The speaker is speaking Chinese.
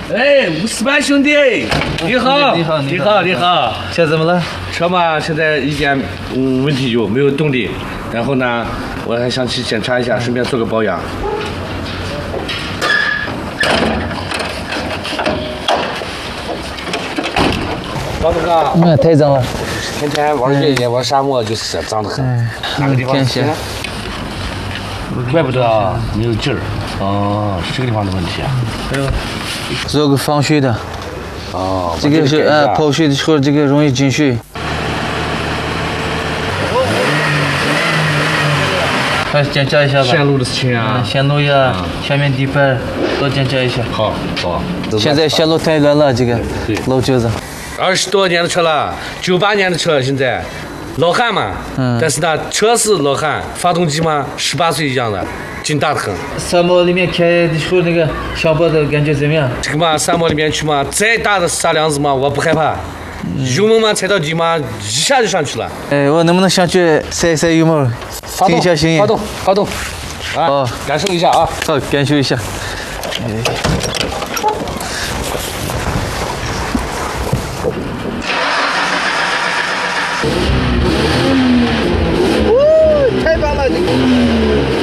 哎，吴思班兄弟，你好，你好。 车怎么了？ 车嘛，现在一点问题有，没有动力。然后呢，我还想去检查一下，顺便做个保养。老总哥， 太脏了。 天天玩越野玩沙漠就是脏得很。哪个地方行？怪不得啊，没有劲儿。哦，是这个地方的问题啊。 做个防水的。 哦， 这个是泡水的时候，这个容易进水。快检查一下吧。 线路的事情啊。 线路呀，下面地板都检查一下。 好，走。 现在线路太乱了，这个老车子。 20多年的车了，98年的车，现在老汉嘛。但是呢，车是老汉，发动机嘛，18岁一样的，劲大得很。 沙漠里面开的时候，那个小跑的感觉怎么样？ 这个嘛，沙漠里面去嘛，再大的沙梁子嘛，我不害怕。油门嘛，踩到底嘛，一下就上去了。 我能不能上去塞塞油门？静一下心。 发动。啊，感受一下啊。 好，感受一下。太棒了！